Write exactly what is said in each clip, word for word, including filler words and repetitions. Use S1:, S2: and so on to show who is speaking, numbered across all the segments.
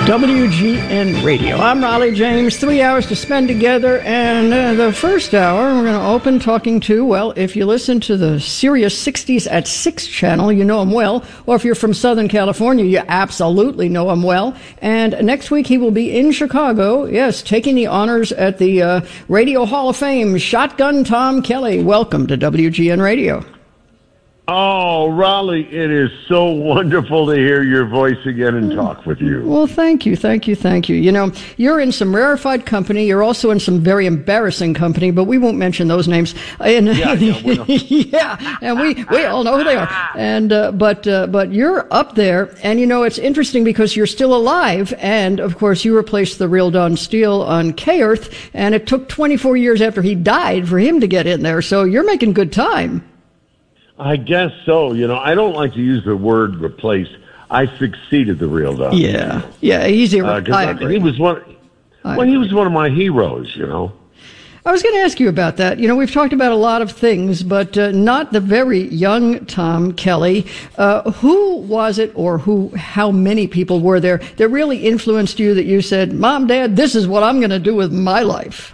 S1: W G N Radio. I'm Raleigh James. Three hours to spend together, and uh, the first hour we're going to open talking to, well, if you listen to the Sirius sixties at six channel, you know him well, or if you're from Southern California, you absolutely know him well. And next week he will be in Chicago, yes, taking the honors at the uh, Radio Hall of Fame. Shotgun Tom Kelly, welcome to W G N Radio.
S2: Oh, Raleigh, it is so wonderful to hear your voice again and talk with you.
S1: Well, thank you, thank you, thank you. You know, you're in some rarefied company. You're also in some very embarrassing company, but we won't mention those names. And,
S2: yeah, yeah,
S1: yeah, and we, we all know who they are. And uh, but uh, but you're up there, and you know it's interesting because you're still alive. And of course, you replaced the real Don Steele on K-Earth, and it took twenty-four years after he died for him to get in there. So you're making good time.
S2: I guess so. You know, I don't like to use the word replace. I succeeded the real Don.
S1: Yeah, yeah, easy. Uh, I agree.
S2: He was one. I well, agree. He was one of my heroes. You know.
S1: I was going to ask you about that. You know, we've talked about a lot of things, but uh, not the very young Tom Kelly. Uh, who was it, or who? How many people were there that really influenced you? That you said, "Mom, Dad, this is what I'm going to do with my life."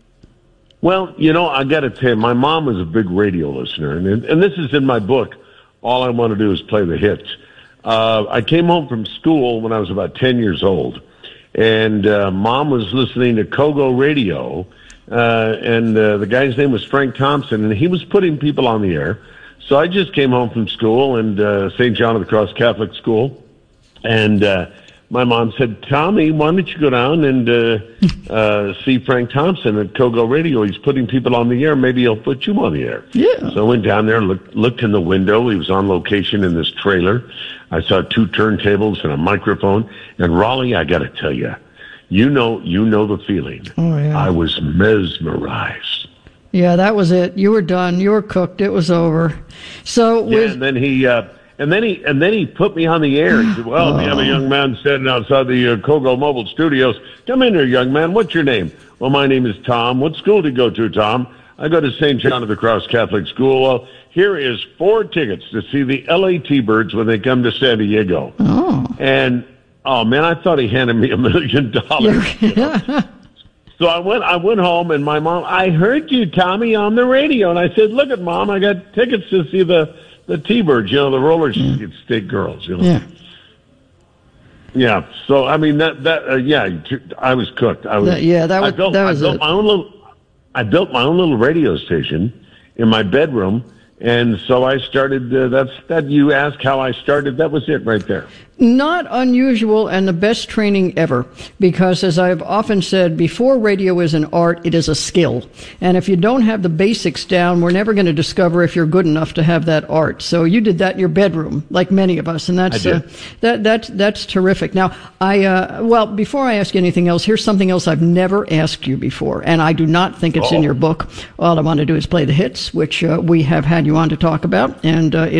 S2: Well, you know, I got to tell you, my mom was a big radio listener, and and this is in my book. All I want to do is play the hits. Uh, I came home from school when I was about ten years old, and uh, Mom was listening to Kogo Radio, uh, and uh, the guy's name was Frank Thompson, and he was putting people on the air. So I just came home from school and uh, Saint John of the Cross Catholic School, and uh, my mom said, Tommy, why don't you go down and uh, uh, see Frank Thompson at Kogo Radio? He's putting people on the air. Maybe he'll put you on the air.
S1: Yeah.
S2: So I went down there, looked, looked in the window. He was on location in this trailer. I saw two turntables and a microphone. And Raleigh, I got to tell you, you know, you know the feeling.
S1: Oh, yeah.
S2: I was mesmerized.
S1: Yeah, that was it. You were done. You were cooked. It was over. So
S2: yeah,
S1: with...
S2: and then he. Uh, And then he and then he put me on the air. He said, well, oh. we have a young man sitting outside the uh, Kogo Mobile Studios. Come in here, young man. What's your name? Well, my name is Tom. What school do you go to, Tom? I go to Saint John of the Cross Catholic School. Well, here is four tickets to see the L A T-Birds when they come to San Diego.
S1: Oh.
S2: And, oh, man, I thought he handed me a million dollars. You know? So I went I went home, and my mom, I heard you, Tommy, on the radio. And I said, look at, Mom, I got tickets to see the... The T-Birds, you know, the roller yeah. skate girls, you know.
S1: Yeah.
S2: Yeah. So I mean that that uh, yeah, I was cooked. I was.
S1: That, yeah, that was.
S2: I built,
S1: that was
S2: I built
S1: it.
S2: my own little. I built my own little radio station in my bedroom, and so I started. Uh, that's that. You asked how I started. That was it right there.
S1: Not unusual, and the best training ever, because as I've often said, before radio is an art, it is a skill. And if you don't have the basics down, we're never going to discover if you're good enough to have that art. So you did that in your bedroom, like many of us, and that's uh, that that's that's terrific. Now, I uh, well, before I ask you anything else, here's something else I've never asked you before, and I do not think it's
S2: oh.
S1: in your book. All I want to do is play the hits, which uh, we have had you on to talk about, and uh,